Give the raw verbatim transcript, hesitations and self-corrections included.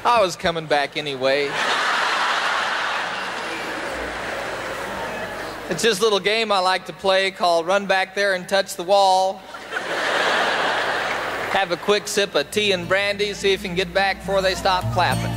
I was coming back anyway. It's just a little game I like to play called Run Back There and Touch the Wall. Have a quick sip of tea and brandy, see if you can get back before they stop clapping.